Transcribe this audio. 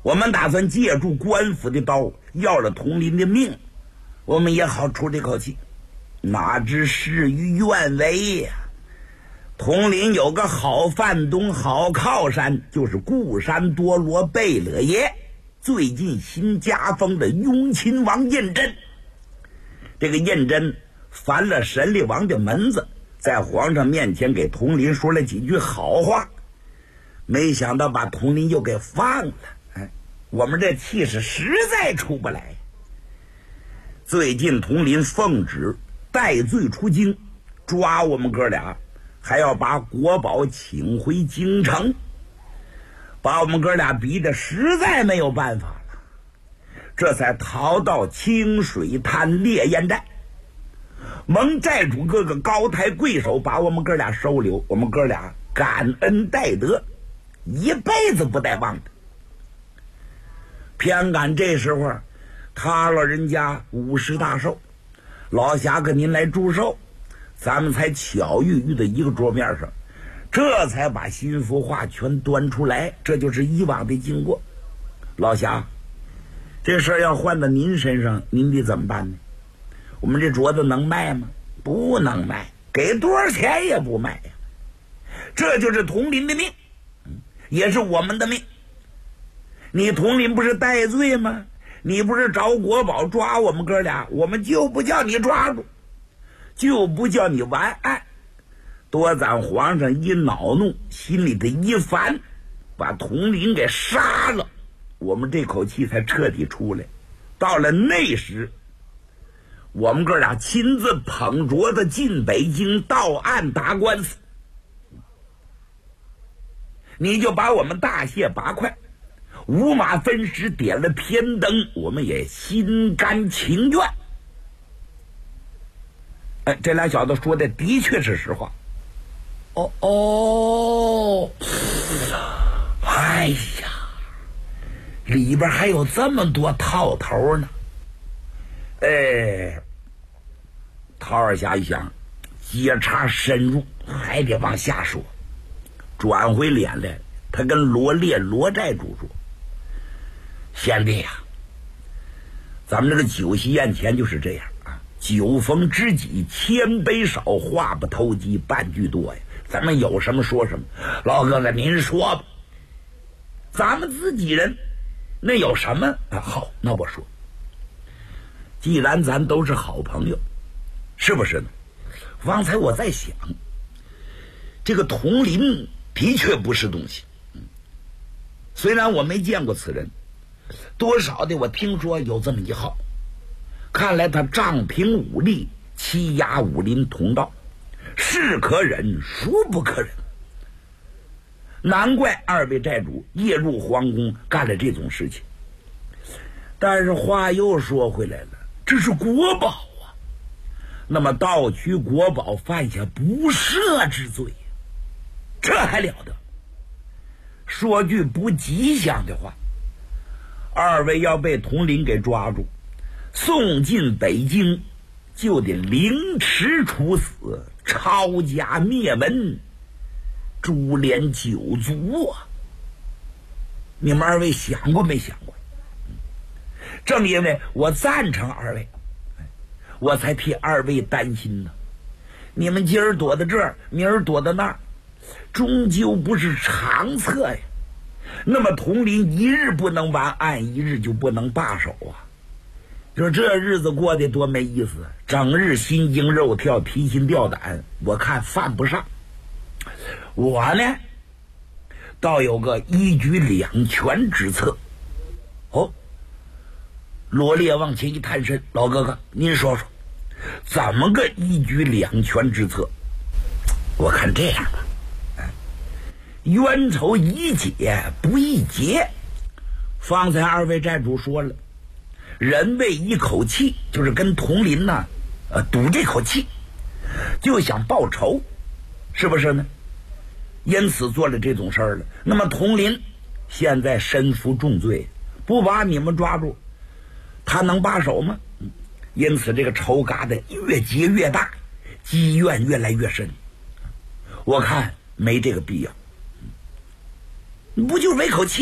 我们打算借助官府的刀，要了佟林的命，我们也好出这口气。哪知事与愿违呀！佟林有个好范东、好靠山，就是固山多罗贝勒爷，最近新加封的雍亲王胤禛。这个胤禛烦了神力王的门子，在皇上面前给佟林说了几句好话，没想到把佟林又给放了。我们这气势实在出不来。最近佟林奉旨带罪出京，抓我们哥俩，还要把国宝请回京城，把我们哥俩逼得实在没有办法了，这才逃到清水滩烈焰寨。蒙寨主哥哥高抬贵手把我们哥俩收留，我们哥俩感恩戴德，一辈子不带忘的。偏赶这时候他老人家50大寿，老侠跟您来祝寿，咱们才巧遇在一个桌面上，这才把心腹话全端出来，这就是以往的经过。老侠，这事儿要换到您身上，您得怎么办呢？我们这镯子能卖吗？不能卖，给多少钱也不卖呀。这就是佟林的命，也是我们的命。你佟林不是戴罪吗？你不是找国宝抓我们哥俩，我们就不叫你抓住，就不叫你完案。多攒皇上一恼怒，心里的一烦，把佟林给杀了，我们这口气才彻底出来。到了那时，我们哥俩亲自捧镯子进北京，到案打官司，你就把我们大卸八块，五马分尸，点了偏灯，我们也心甘情愿。这俩小子说的的确是实话。哎呀，里边还有这么多套头呢。陶二侠一想，接茬深入，还得往下说。转回脸来，他跟罗烈罗寨主说：“贤弟呀，咱们这个酒席宴前就是这样啊，酒逢知己千杯少，话不投机半句多呀。咱们有什么说什么。老哥哥您说吧，咱们自己人那有什么啊？好，那我说，既然咱都是好朋友，是不是呢？方才我在想，这个佟林的确不是东西。虽然我没见过此人，多少的我听说有这么一号，看来他仗凭武力欺压武林同道，是可忍孰不可忍。难怪二位寨主夜入皇宫干了这种事情。但是话又说回来了，这是国宝啊，那么盗取国宝犯下不赦之罪，这还了得？说句不吉祥的话，二位要被佟林给抓住，送进北京，就得凌迟处死，抄家灭门，株连九族啊！你们二位想过没想过？正因为我赞成二位，我才替二位担心呢。你们今儿躲在这儿，明儿躲在那儿，终究不是长策呀。那么佟林一日不能完案，一日就不能罢手啊！说这日子过得多没意思，整日心惊肉跳，提心吊胆，我看犯不上。我呢，倒有个一举两全之策。罗烈往前一探身，老哥哥您说说，怎么个一举两全之策？我看这样吧，冤仇宜解不宜结。方才二位寨主说了，人为一口气，就是跟佟林呢赌这口气，就想报仇，是不是呢？因此做了这种事儿了。那么佟林现在身负重罪，不把你们抓住，他能罢手吗？因此这个仇疙瘩越结越大，积怨越来越深。我看没这个必要，不就为口气